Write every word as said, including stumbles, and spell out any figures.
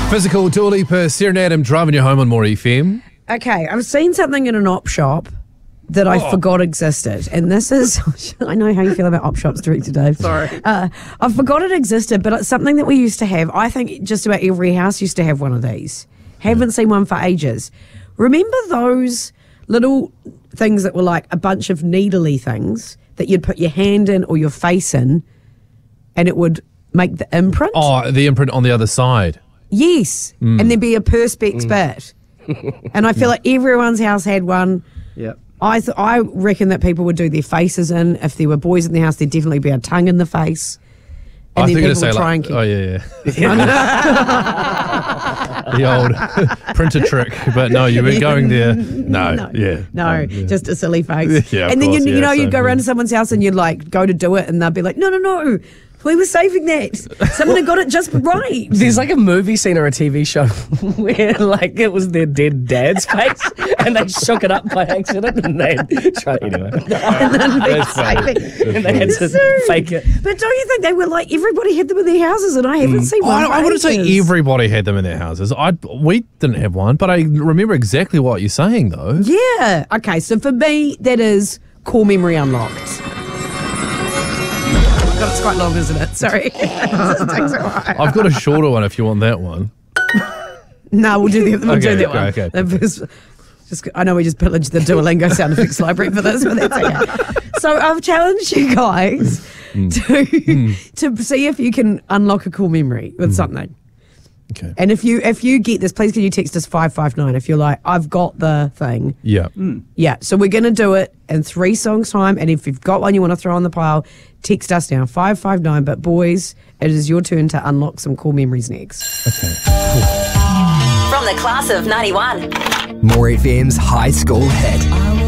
Physical, Dua Lipa, Serenade, I'm driving you home on More F M. Okay, I've seen something in an op shop that I Oh. forgot existed. And this is, I know how you feel about op shops, Director Dave. Sorry. Uh, I forgot it existed, but it's something that we used to have. I think just about every house used to have one of these. Haven't seen one for ages. Remember those little things that were like a bunch of needly things that you'd put your hand in or your face in and it would make the imprint? Oh, the imprint on the other side. Yes. Mm. And there'd be a perspex bit. And I feel like everyone's house had one. Yep. I th- I reckon that people would do their faces in. If there were boys in the house, there'd definitely be a tongue in the face. And I then think people it'd say would try like, and keep... oh yeah, yeah. The old printer trick, but no, you were going there. No, No, yeah, no, um, yeah. just a silly face. Yeah, of and then course, you, you yeah, know, you'd so, go yeah. around to someone's house and you'd like go to do it, and they'd be like, "No, no, no, we were saving that. Someone had got it just right." There's like a movie scene or a T V show where like it was their dead dad's face and they shook it up by accident and they tried anyway. and then they That's funny. saving. And they had to So- fake it. But don't you think they were like everybody had them in their houses, and I haven't seen Oh, one. I, for I wouldn't say ages. everybody had them in their houses. I we didn't have one, but I remember exactly what you're saying though. Yeah. Okay. So for me, that is core memory unlocked. God, it's quite long, isn't it? Sorry. It just takes a while. I've got a shorter one if you want that one. No, we'll do the we'll Okay, do that okay, one. okay. That was- just, I know we just pillaged the Duolingo sound effects library for this, but that's okay. So I've challenged you guys to to see if you can unlock a cool memory with something. Okay. And if you if you get this, please can you text us five five nine if you're like, I've got the thing. Yeah. Yeah, so we're going to do it in three songs' time. And if you've got one you want to throw on the pile, text us now, five five nine. But boys, it is your turn to unlock some cool memories next. From the class of ninety-one. More F M's high school hit.